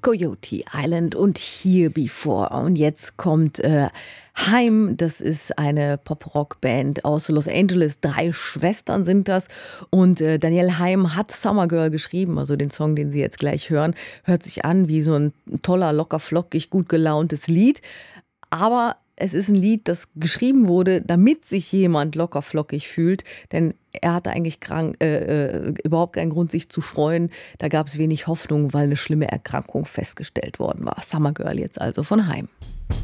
Coyote Island und Here Before. Und jetzt kommt Haim, das ist eine Pop-Rock-Band aus Los Angeles. 3 Schwestern sind das. Und Danielle Haim hat Summer Girl geschrieben, also den Song, den Sie jetzt gleich hören. Hört sich an wie so ein toller, locker, flockig, gut gelauntes Lied. Aber es ist ein Lied, das geschrieben wurde, damit sich jemand locker flockig fühlt, denn er hatte eigentlich überhaupt keinen Grund, sich zu freuen. Da gab es wenig Hoffnung, weil eine schlimme Erkrankung festgestellt worden war. Summer Girl jetzt also von Haim.